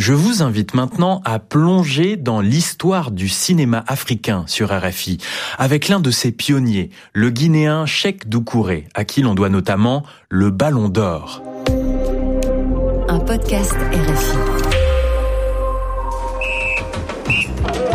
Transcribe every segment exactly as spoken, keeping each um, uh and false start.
Je vous invite maintenant à plonger dans l'histoire du cinéma africain sur R F I, avec l'un de ses pionniers, le Guinéen Cheikh Doucouré, à qui l'on doit notamment le Ballon d'Or. Un podcast R F I.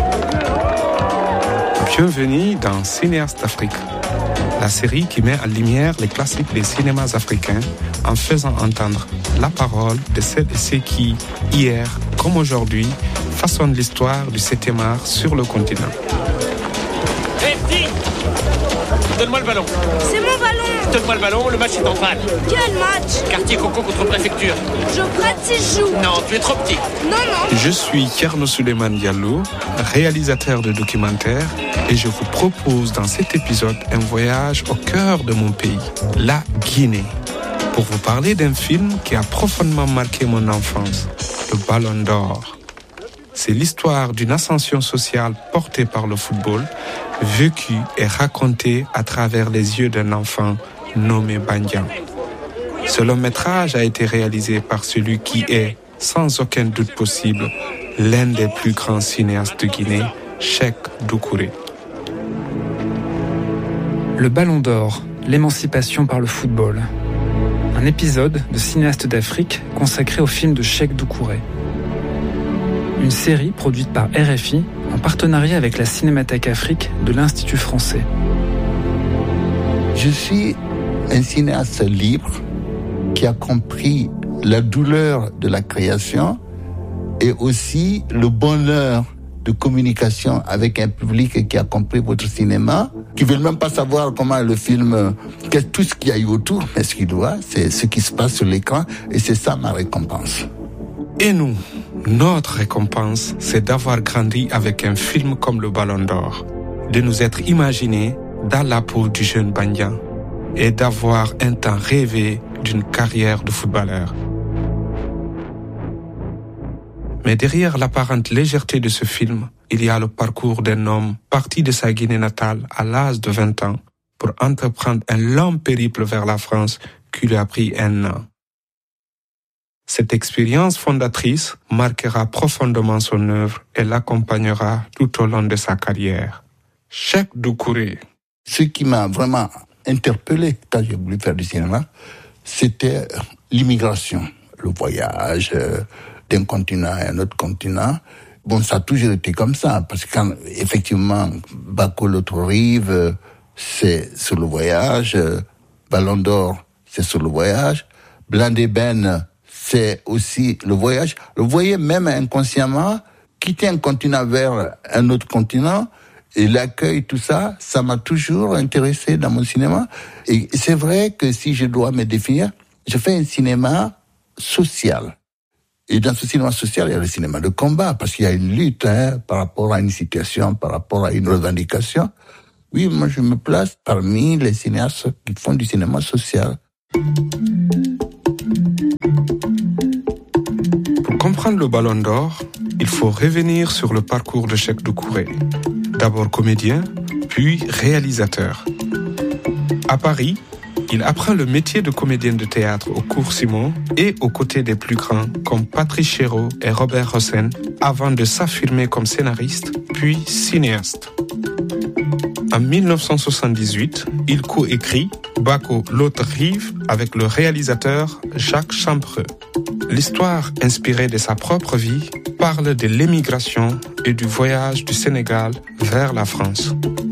Bienvenue dans Cinéastes d'Afrique, la série qui met en lumière les classiques des cinémas africains en faisant entendre la parole de celles et ceux qui, hier comme aujourd'hui, façonnent l'histoire du septième art sur le continent. Hé, hey, fille, donne-moi le ballon. C'est mon ballon. Donne-moi le ballon, le match est en panne. Quel match? Quartier Coco contre préfecture. Je pratique, joue. Non, tu es trop petit. Non, non. Je suis Thierno Souleymane Diallo, réalisateur de documentaires, et je vous propose dans cet épisode un voyage au cœur de mon pays, la Guinée, pour vous parler d'un film qui a profondément marqué mon enfance, le Ballon d'Or. C'est l'histoire d'une ascension sociale portée par le football, vécue et racontée à travers les yeux d'un enfant nommé Bandian. Ce long métrage a été réalisé par celui qui est, sans aucun doute possible, l'un des plus grands cinéastes de Guinée, Cheikh Doucouré. Le Ballon d'Or, l'émancipation par le football. Un épisode de Cinéastes d'Afrique consacré au film de Cheikh Doucouré. Une série produite par R F I en partenariat avec la Cinémathèque Afrique de l'Institut français. Je suis un cinéaste libre qui a compris la douleur de la création et aussi le bonheur de communication avec un public qui a compris votre cinéma, qui ne veut même pas savoir comment le film, qu'est tout ce qu'il y a eu autour, mais ce qu'il doit, c'est ce qui se passe sur l'écran, et c'est ça ma récompense. Et nous, notre récompense, c'est d'avoir grandi avec un film comme le Ballon d'Or, de nous être imaginés dans la peau du jeune Bandian et d'avoir un temps rêvé d'une carrière de footballeur. Mais derrière l'apparente légèreté de ce film, il y a le parcours d'un homme parti de sa Guinée natale à l'âge de vingt ans pour entreprendre un long périple vers la France qui lui a pris un an. Cette expérience fondatrice marquera profondément son œuvre et l'accompagnera tout au long de sa carrière. Cheikh Doucouré. Ce qui m'a vraiment interpellé quand j'ai voulu faire du cinéma, c'était l'immigration, le voyage euh, d'un continent à un autre continent. Bon, ça a toujours été comme ça, parce que quand, effectivement, Bako, l'autre rive, euh, c'est sur le voyage, euh, Ballon d'Or, c'est sur le voyage, Blanc d'Ébène, c'est aussi le voyage. Vous voyez, même inconsciemment, quitter un continent vers un autre continent, et l'accueil, tout ça, ça m'a toujours intéressé dans mon cinéma. Et c'est vrai que si je dois me définir, je fais un cinéma social. Et dans ce cinéma social, il y a le cinéma de combat, parce qu'il y a une lutte hein, par rapport à une situation, par rapport à une revendication. Oui, moi je me place parmi les cinéastes qui font du cinéma social. Pour comprendre le Ballon d'Or, il faut revenir sur le parcours de Cheikh Doucouré. D'abord comédien, puis réalisateur. À Paris, il apprend le métier de comédien de théâtre au Cours Simon et aux côtés des plus grands comme Patrice Chéreau et Robert Hossein avant de s'affirmer comme scénariste, puis cinéaste. En dix-neuf cent soixante-dix-huit, il coécrit Bako, l'autre rive avec le réalisateur Jacques Champreux. L'histoire, inspirée de sa propre vie, parle de l'émigration et du voyage du Sénégal vers la France.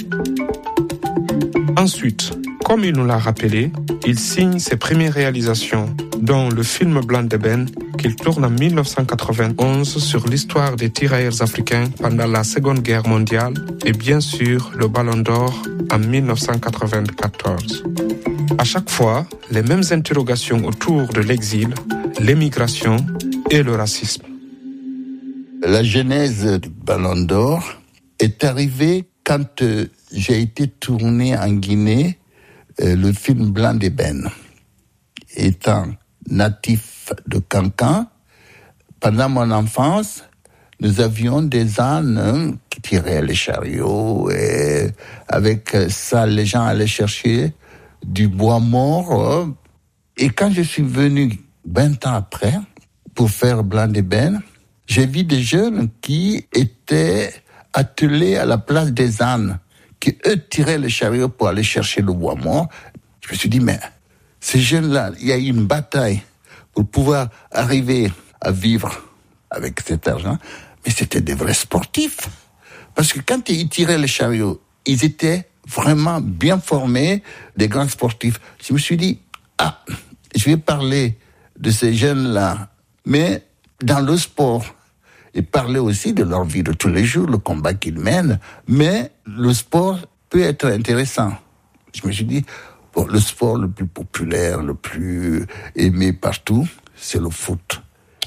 Ensuite, comme il nous l'a rappelé, il signe ses premières réalisations, dont le film Blanc d'Ébène, qu'il tourne en dix-neuf cent quatre-vingt-onze sur l'histoire des tirailleurs africains pendant la Seconde Guerre mondiale et bien sûr le Ballon d'Or en dix-neuf cent quatre-vingt-quatorze. À chaque fois, les mêmes interrogations autour de l'exil, l'émigration et le racisme. La genèse du Ballon d'Or est arrivée quand euh, j'ai été tourné en Guinée euh, le film Blanc d'Ébène. Étant natif de Cancan, pendant mon enfance, nous avions des ânes qui tiraient les chariots et avec ça, les gens allaient chercher du bois mort. Et quand je suis venu vingt ans après pour faire Blanc d'Ébène, J'ai vu des jeunes qui étaient attelés à la place des ânes, qui eux tiraient le chariot pour aller chercher le bois mort. Je me suis dit, mais ces jeunes-là, il y a eu une bataille pour pouvoir arriver à vivre avec cet argent, mais c'était des vrais sportifs. Parce que quand ils tiraient le chariot, ils étaient vraiment bien formés, des grands sportifs. Je me suis dit, ah, je vais parler de ces jeunes-là, mais dans le sport, et parler aussi de leur vie de tous les jours, le combat qu'ils mènent, mais le sport peut être intéressant. Je me suis dit, bon, le sport le plus populaire, le plus aimé partout, c'est le foot.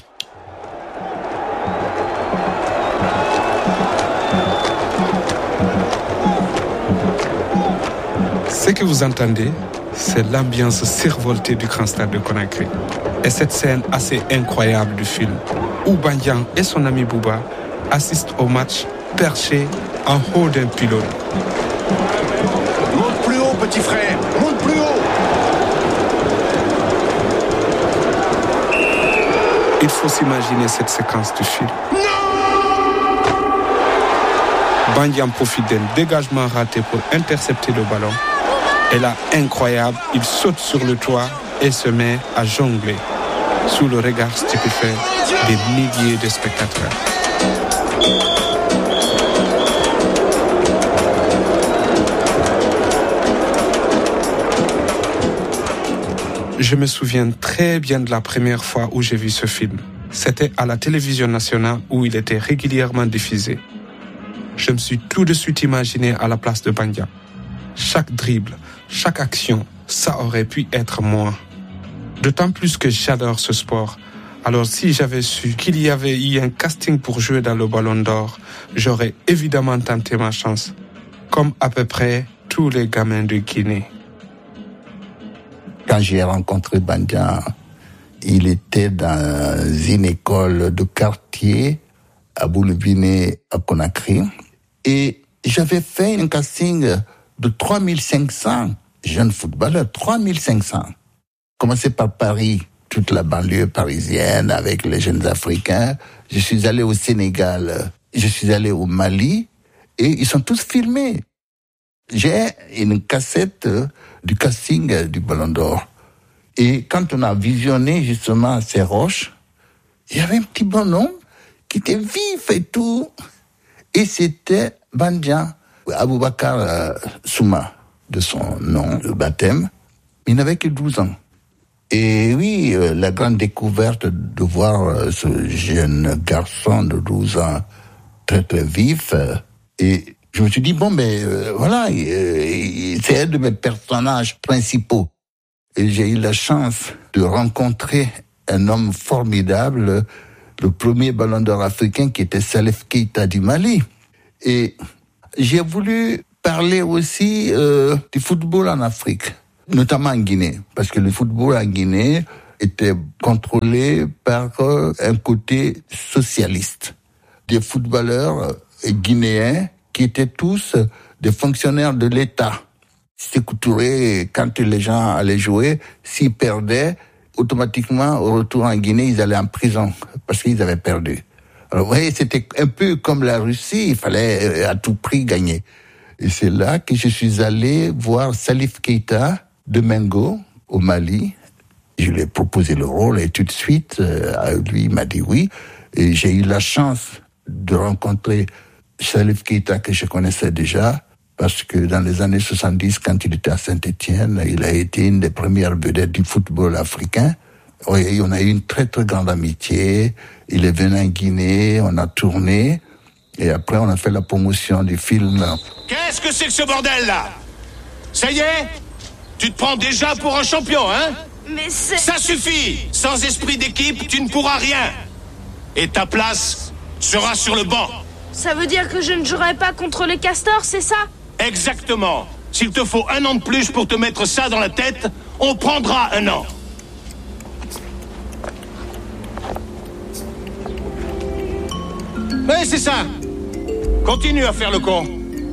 Ce que vous entendez, c'est l'ambiance survoltée du grand stade de Conakry. Et cette scène assez incroyable du film, où Bandian et son ami Bouba assistent au match perché en haut d'un pylône. Monte plus haut, petit frère, monte plus haut. Il faut s'imaginer cette séquence du film. Bandian profite d'un dégagement raté pour intercepter le ballon. Et là, incroyable, il saute sur le toit et se met à jongler sous le regard stupéfait des milliers de spectateurs. Je me souviens très bien de la première fois où j'ai vu ce film. C'était à la télévision nationale où il était régulièrement diffusé. Je me suis tout de suite imaginé à la place de Bandian. Chaque dribble, chaque action, ça aurait pu être moi. D'autant plus que j'adore ce sport. Alors si j'avais su qu'il y avait eu un casting pour jouer dans le Ballon d'Or, j'aurais évidemment tenté ma chance. Comme à peu près tous les gamins de Guinée. Quand j'ai rencontré Bandian, il était dans une école de quartier à Boulevine, à Conakry. Et j'avais fait un casting de trois mille cinq cents jeunes footballeurs, trois mille cinq cents. Commencé par Paris, toute la banlieue parisienne avec les jeunes Africains. Je suis allé au Sénégal, je suis allé au Mali et ils sont tous filmés. J'ai une cassette du casting du Ballon d'Or. Et quand on a visionné justement ces roches, il y avait un petit bonhomme qui était vif et tout. Et c'était Bandian, Aboubakar euh, Souma, de son nom de baptême. Il n'avait que douze ans. Et oui, euh, la grande découverte de voir euh, ce jeune garçon de douze ans très très vif. Euh, et je me suis dit, bon, ben euh, voilà, euh, c'est un de mes personnages principaux. Et j'ai eu la chance de rencontrer un homme formidable, le premier Ballon d'Or africain qui était Salif Keita du Mali. Et j'ai voulu parler aussi euh, du football en Afrique, notamment en Guinée, parce que le football en Guinée était contrôlé par euh, un côté socialiste. Des footballeurs euh, guinéens qui étaient tous des fonctionnaires de l'État. Sékou Touré, quand les gens allaient jouer, s'ils perdaient, automatiquement, au retour en Guinée, ils allaient en prison, parce qu'ils avaient perdu. Alors, vous voyez, c'était un peu comme la Russie, il fallait à tout prix gagner. Et c'est là que je suis allé voir Salif Keita de Mengo, au Mali. Je lui ai proposé le rôle et tout de suite, euh, lui, il m'a dit oui. Et j'ai eu la chance de rencontrer Salif Keita, que je connaissais déjà, parce que dans les années soixante-dix, quand il était à Saint-Étienne, il a été une des premières vedettes du football africain. Oui, on a eu une très très grande amitié. Il est venu en Guinée, on a tourné, et après on a fait la promotion du film. Qu'est-ce que c'est que ce bordel-là? Ça y est? Tu te prends déjà pour un champion, hein? Mais c'est... Ça suffit! Sans esprit d'équipe, tu ne pourras rien. Et ta place sera sur le banc. Ça veut dire que je ne jouerai pas contre les castors, c'est ça? Exactement. S'il te faut un an de plus pour te mettre ça dans la tête, on prendra un an. Ouais, c'est ça. Continue à faire le con.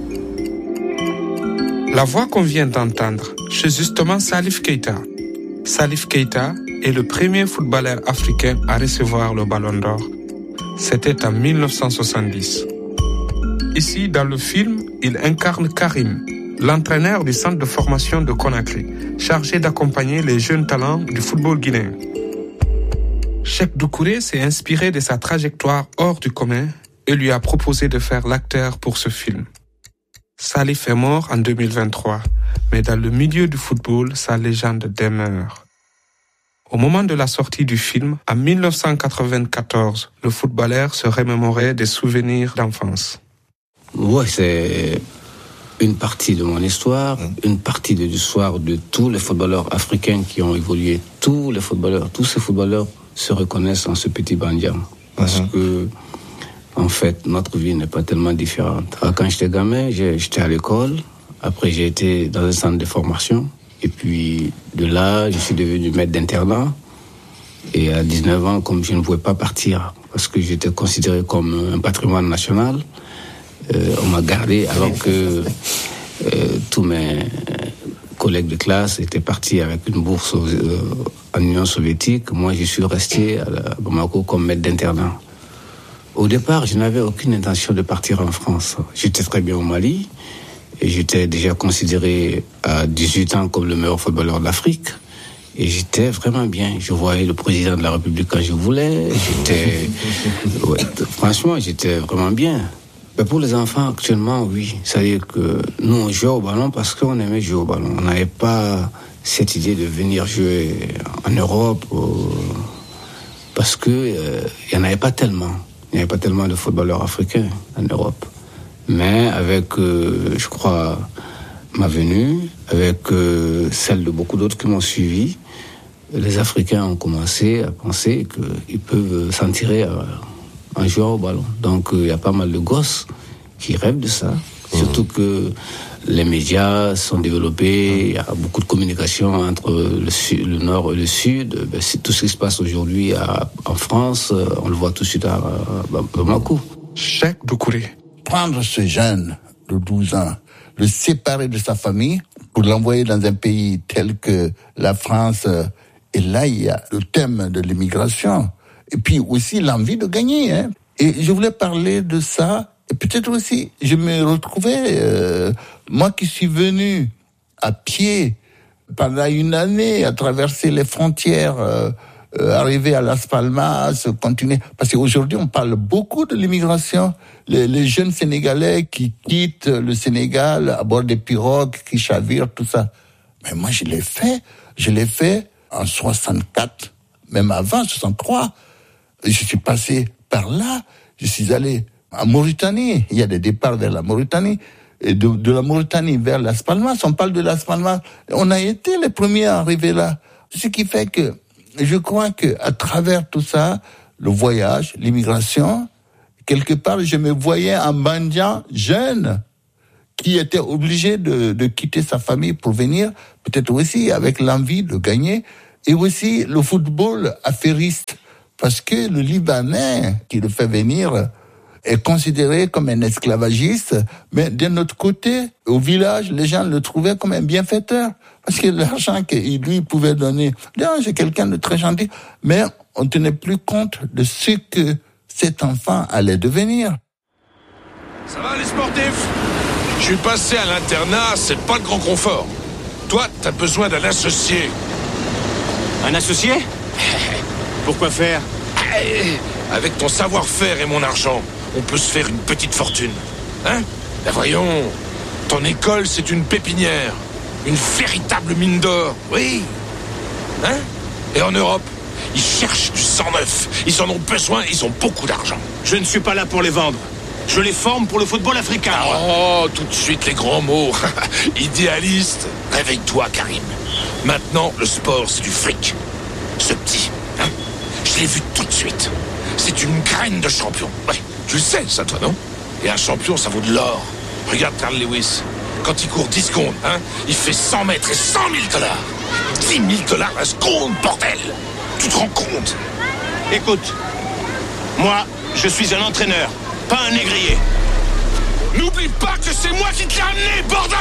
La voix qu'on vient d'entendre, c'est justement Salif Keita. Salif Keita est le premier footballeur africain à recevoir le Ballon d'Or. C'était en dix-neuf cent soixante-dix. Ici, dans le film, il incarne Karim, l'entraîneur du centre de formation de Conakry, chargé d'accompagner les jeunes talents du football guinéen. Cheikh Doucouré s'est inspiré de sa trajectoire hors du commun et lui a proposé de faire l'acteur pour ce film. Salif est mort en deux mille vingt-trois, mais dans le milieu du football, sa légende demeure. Au moment de la sortie du film, en dix-neuf cent quatre-vingt-quatorze, le footballeur se remémorait des souvenirs d'enfance. Oui, c'est une partie de mon histoire, une partie de l'histoire de tous les footballeurs africains qui ont évolué. Tous les footballeurs, tous ces footballeurs se reconnaissent dans ce petit Bandian. Parce uh-huh. que, en fait, notre vie n'est pas tellement différente. Quand j'étais gamin, j'étais à l'école. Après, j'ai été dans un centre de formation. Et puis, de là, je suis devenu maître d'internat. Et à dix-neuf ans, comme je ne pouvais pas partir, parce que j'étais considéré comme un patrimoine national, euh, on m'a gardé alors que euh, tous mes collègues de classe étaient partis avec une bourse aux, euh, en Union soviétique. Moi, je suis resté à Bamako comme maître d'internat. Au départ, je n'avais aucune intention de partir en France. J'étais très bien au Mali. Et j'étais déjà considéré à dix-huit ans comme le meilleur footballeur d'Afrique. Et j'étais vraiment bien. Je voyais le président de la République quand je voulais. J'étais, ouais, franchement, j'étais vraiment bien. Mais pour les enfants, actuellement, oui. C'est-à-dire que nous, on jouait au ballon parce qu'on aimait jouer au ballon. On n'avait pas cette idée de venir jouer en Europe parce que euh, il n'y en avait pas tellement. Il n'y avait pas tellement de footballeurs africains en Europe. Mais avec, euh, je crois, ma venue, avec euh, celle de beaucoup d'autres qui m'ont suivi, les Africains ont commencé à penser qu'ils peuvent s'en tirer euh, en jouant au ballon. Donc il euh, y a pas mal de gosses qui rêvent de ça. Mmh. Surtout que les médias sont développés, il y a beaucoup de communication entre le, sud, le nord et le sud. Ben, c'est tout ce qui se passe aujourd'hui à, en France, on le voit tout de suite à Bamako. Cheikh Doucouré. Prendre ce jeune de douze ans, le séparer de sa famille pour l'envoyer dans un pays tel que la France, et là il y a le thème de l'immigration, et puis aussi l'envie de gagner. Hein. Et je voulais parler de ça, et peut-être aussi, je me retrouvais, euh, moi qui suis venu à pied pendant une année à traverser les frontières, euh, euh, arriver à Las Palmas, continuer. Parce qu'aujourd'hui, on parle beaucoup de l'immigration. Les, les jeunes Sénégalais qui quittent le Sénégal à bord des pirogues, qui chavirent, tout ça. Mais moi, je l'ai fait. Je l'ai fait en soixante-quatre, même avant, soixante-trois. Je suis passé par là. Je suis allé en Mauritanie. Il y a des départs vers la Mauritanie. Et de, de la Mauritanie vers Las Palmas. On parle de Las Palmas. On a été les premiers à arriver là. Ce qui fait que je crois que à travers tout ça, le voyage, l'immigration, quelque part, je me voyais un Bandian jeune qui était obligé de, de quitter sa famille pour venir, peut-être aussi avec l'envie de gagner, et aussi le football affairiste, parce que le Libanais qui le fait venir est considéré comme un esclavagiste, mais d'un autre côté, au village, les gens le trouvaient comme un bienfaiteur, parce que l'argent qu'il lui pouvait donner, c'est quelqu'un de très gentil, mais on ne tenait plus compte de ce que cet enfant allait devenir. Ça va les sportifs ? Je suis passé à l'internat, c'est pas le grand confort. Toi, t'as besoin d'un associé. Un associé ? Pourquoi faire ? Avec ton savoir-faire et mon argent, on peut se faire une petite fortune. Hein ? Ben voyons, ton école, c'est une pépinière. Une véritable mine d'or, oui. Hein ? Et en Europe, ils cherchent du sang neuf. Ils en ont besoin, ils ont beaucoup d'argent. Je ne suis pas là pour les vendre. Je les forme pour le football africain. Oh, tout de suite les grands mots. Idéaliste. Réveille-toi, Karim. Maintenant, le sport, c'est du fric. Ce petit, hein ? Je l'ai vu tout de suite. C'est une graine de champion. Ouais, tu le sais, ça, toi, non ? Et un champion, ça vaut de l'or. Regarde Carl Lewis. Quand il court dix secondes, hein, il fait cent mètres et cent mille dollars. dix mille dollars la seconde, bordel. Tu te rends compte ? Écoute, moi, je suis un entraîneur, pas un négrier. N'oublie pas que c'est moi qui te l'ai amené, bordel !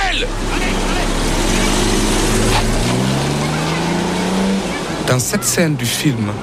Dans cette scène du film,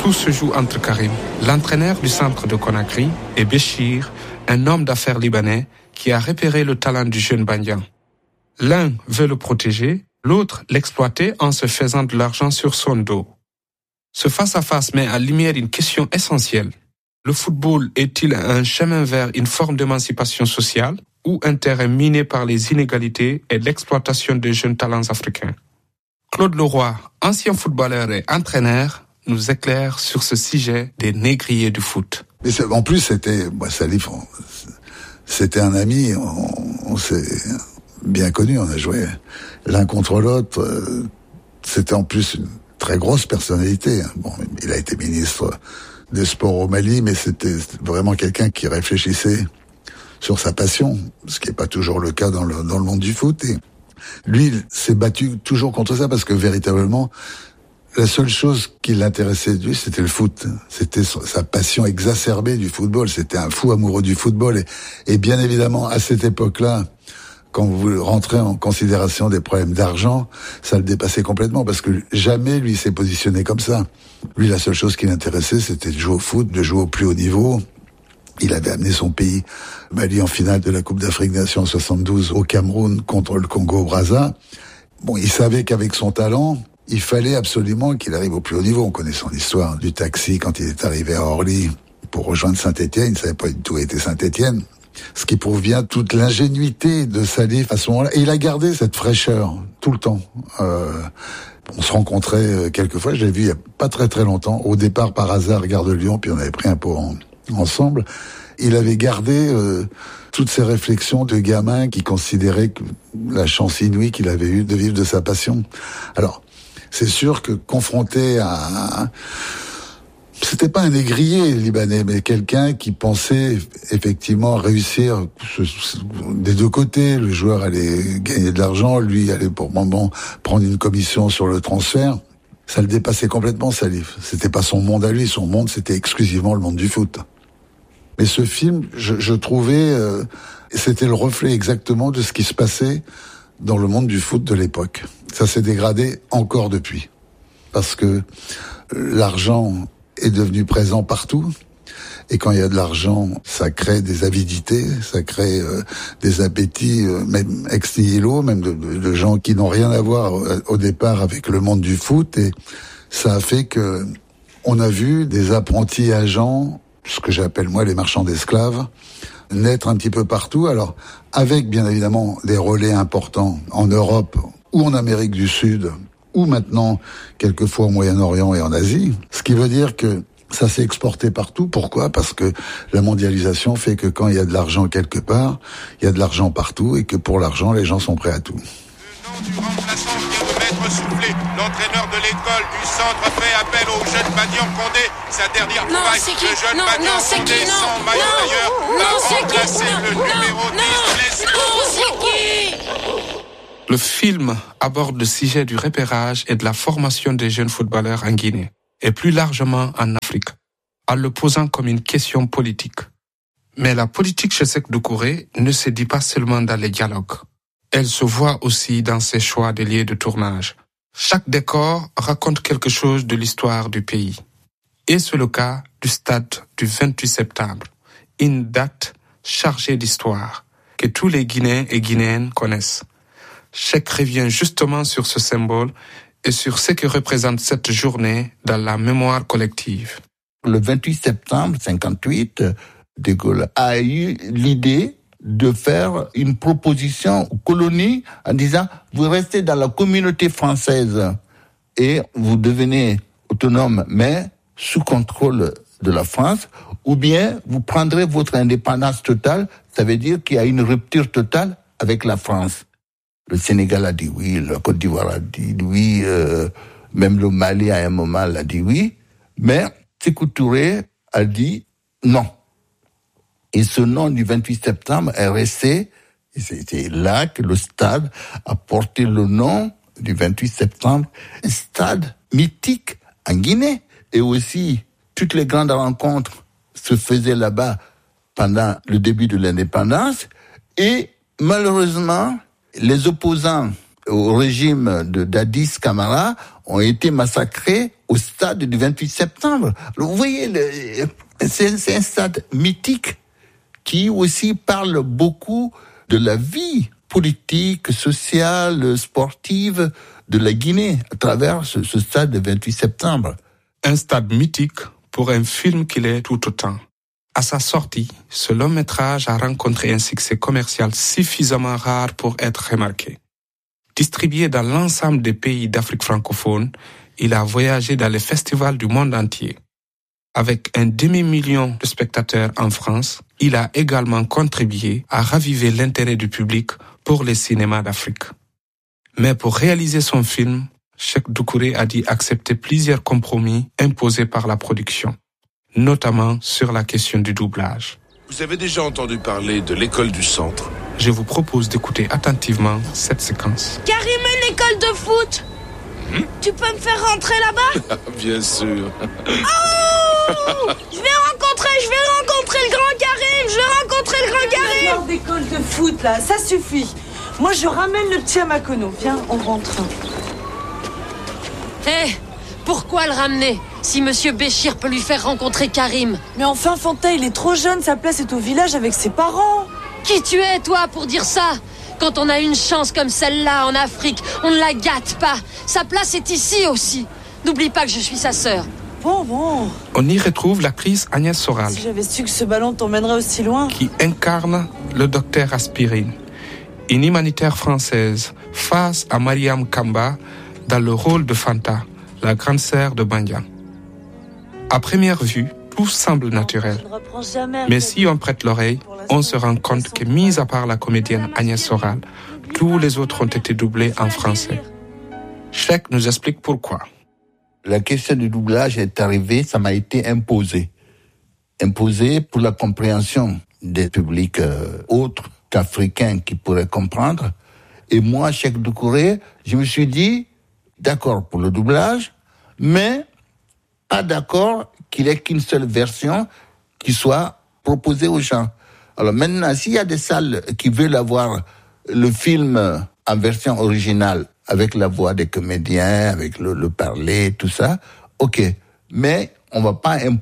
Tout se joue entre Karim, l'entraîneur du centre de Conakry, et Béchir, un homme d'affaires libanais qui a repéré le talent du jeune Bandian. L'un veut le protéger, l'autre l'exploiter en se faisant de l'argent sur son dos. Ce face-à-face met en lumière une question essentielle. Le football est-il un chemin vers une forme d'émancipation sociale ou un terrain miné par les inégalités et l'exploitation des jeunes talents africains? Claude Leroy, ancien footballeur et entraîneur, nous éclaire sur ce sujet des négriers du foot. Mais en plus, c'était, moi, Salif, on, c'était un ami, on, on s'est bien connus, on a joué l'un contre l'autre. C'était en plus une très grosse personnalité. Bon, il a été ministre des Sports au Mali, mais c'était vraiment quelqu'un qui réfléchissait sur sa passion, ce qui n'est pas toujours le cas dans le, dans le monde du foot. Et lui, il s'est battu toujours contre ça parce que véritablement, la seule chose qui l'intéressait de lui, c'était le foot. C'était sa passion exacerbée du football. C'était un fou amoureux du football. Et, et bien évidemment, à cette époque-là, quand vous rentrez en considération des problèmes d'argent, ça le dépassait complètement parce que jamais lui s'est positionné comme ça. Lui, la seule chose qui l'intéressait, c'était de jouer au foot, de jouer au plus haut niveau. Il avait amené son pays, Mali, en finale de la Coupe d'Afrique des Nations en soixante-douze au Cameroun contre le Congo-Brazza. Bon, il savait qu'avec son talent, il fallait absolument qu'il arrive au plus haut niveau. On connaît son histoire du taxi quand il est arrivé à Orly pour rejoindre Saint-Étienne. Il ne savait pas du tout où était Saint-Étienne. Ce qui prouve bien toute l'ingénuité de Salif à ce moment-là. Et il a gardé cette fraîcheur tout le temps. Euh, on se rencontrait quelques fois. Je l'ai vu il y a pas très très longtemps. Au départ, par hasard, Gare de Lyon, puis on avait pris un pot en, ensemble. Il avait gardé euh, toutes ces réflexions de gamin qui considérait que la chance inouïe qu'il avait eue de vivre de sa passion. Alors, c'est sûr que confronté à... C'était pas un négrier libanais, mais quelqu'un qui pensait effectivement réussir des deux côtés. Le joueur allait gagner de l'argent, lui allait pour le moment prendre une commission sur le transfert. Ça le dépassait complètement, Salif. C'était pas son monde à lui, son monde c'était exclusivement le monde du foot. Mais ce film, je, je trouvais, euh, c'était le reflet exactement de ce qui se passait dans le monde du foot de l'époque. Ça s'est dégradé encore depuis. Parce que l'argent est devenu présent partout. Et quand il y a de l'argent, ça crée des avidités, ça crée euh, des appétits, euh, même ex nihilo, même de, de, de gens qui n'ont rien à voir au, au départ avec le monde du foot. Et ça a fait que on a vu des apprentis agents, ce que j'appelle moi les marchands d'esclaves, naître un petit peu partout. Alors, avec bien évidemment des relais importants en Europe ou en Amérique du Sud, ou maintenant, quelquefois au Moyen-Orient et en Asie. Ce qui veut dire que ça s'est exporté partout. Pourquoi ? Parce que la mondialisation fait que quand il y a de l'argent quelque part, il y a de l'argent partout et que pour l'argent, les gens sont prêts à tout. Le nom du remplaçant vient de m'être soufflé. L'entraîneur de l'école du centre fait appel au jeune Badian Condé. Sa dernière Non, trouvaille, c'est qui ? le jeune Non, Badian non, c'est Condé qui ? Non, sans maillot non, d'ailleurs non, va c'est qui ? remplacer Non, le non, numéro non, dix de l'Espoir. non, c'est qui ? Le film aborde le sujet du repérage et de la formation des jeunes footballeurs en Guinée, et plus largement en Afrique, en le posant comme une question politique. Mais la politique chez Sékou Doucouré ne se dit pas seulement dans les dialogues. Elle se voit aussi dans ses choix de lieux de tournage. Chaque décor raconte quelque chose de l'histoire du pays. Et c'est le cas du stade du vingt-huit septembre, une date chargée d'histoire que tous les Guinéens et Guinéennes connaissent. Cheikh revient justement sur ce symbole et sur ce que représente cette journée dans la mémoire collective. Le vingt-huit septembre cinquante-huit, De Gaulle a eu l'idée de faire une proposition aux colonies en disant « Vous restez dans la communauté française et vous devenez autonome, mais sous contrôle de la France, ou bien vous prendrez votre indépendance totale, ça veut dire qu'il y a une rupture totale avec la France. » Le Sénégal a dit oui, la Côte d'Ivoire a dit oui, euh, même le Mali à un moment l'a dit oui, mais Sékou Touré a dit non. Et ce nom du vingt-huit septembre est resté, et c'était là que le stade a porté le nom du vingt-huit septembre, un stade mythique en Guinée. Et aussi, toutes les grandes rencontres se faisaient là-bas pendant le début de l'indépendance. Et malheureusement, les opposants au régime de Dadis Camara ont été massacrés au stade du vingt-huit septembre. Alors, vous voyez, le, c'est, c'est un stade mythique qui aussi parle beaucoup de la vie politique, sociale, sportive de la Guinée à travers ce, ce stade du vingt-huit septembre. Un stade mythique pour un film qui l'est tout autant. À sa sortie, ce long métrage a rencontré un succès commercial suffisamment rare pour être remarqué. Distribué dans l'ensemble des pays d'Afrique francophone, il a voyagé dans les festivals du monde entier. Avec un demi-million de spectateurs en France, il a également contribué à raviver l'intérêt du public pour les cinémas d'Afrique. Mais pour réaliser son film, Cheikh Doucouré a dû accepter plusieurs compromis imposés par la production, notamment sur la question du doublage. Vous avez déjà entendu parler de l'école du centre? Je vous propose d'écouter attentivement cette séquence. Karim a une école de foot. hmm? Tu peux me faire rentrer là-bas? Bien sûr. Oh, je vais rencontrer, je vais rencontrer le grand Karim. Je vais rencontrer le grand Karim. D'école de foot là, ça suffit. Moi je ramène le petit à Makono. Viens, on rentre. Hé, hey, pourquoi le ramener si Monsieur Béchir peut lui faire rencontrer Karim? Mais enfin, Fanta, il est trop jeune, sa place est au village avec ses parents. Qui tu es, toi, pour dire ça? Quand on a une chance comme celle-là en Afrique, on ne la gâte pas. Sa place est ici aussi. N'oublie pas que je suis sa sœur. Bon, bon. On y retrouve l'actrice Agnès Soral. Si j'avais su que ce ballon t'emmènerait aussi loin. Qui incarne le docteur Aspirine, une humanitaire française, face à Mariam Kamba, dans le rôle de Fanta, la grande sœur de Bandian. À première vue, tout semble naturel. Mais si on prête l'oreille, on se rend compte que, mis à part la comédienne Agnès Soral, tous les autres ont été doublés en français. Cheikh nous explique pourquoi. La question du doublage est arrivée, ça m'a été imposé. Imposé pour la compréhension des publics euh, autres qu'africains qui pourraient comprendre. Et moi, Cheikh Doucouré, je me suis dit, d'accord pour le doublage, mais pas d'accord qu'il n'y ait qu'une seule version qui soit proposée aux gens. Alors maintenant, s'il y a des salles qui veulent avoir le film en version originale, avec la voix des comédiens, avec le, le parler, tout ça, ok. Mais on va pas imposer